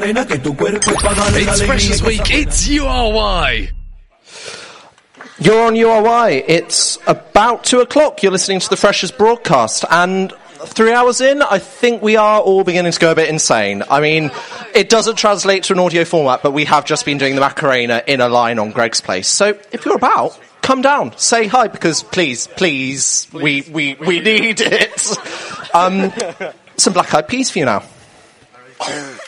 It's Freshers Week, it's URY. You're on URY. It's about 2 o'clock. You're listening to the Freshers broadcast. And 3 hours in, I think we are all beginning to go a bit insane. I mean, it doesn't translate to an audio format, but we have just been doing the Macarena in a line on Greg's Place. So if you're about, come down, say hi, because please, we need it. Some Black Eyed Peas for you now.